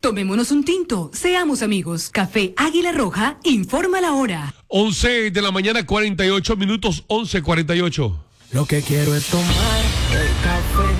Tomémonos un tinto, seamos amigos. Café Águila Roja, informa la hora. 11 de la mañana, 48 minutos, 11:48. Lo que quiero es tomar el café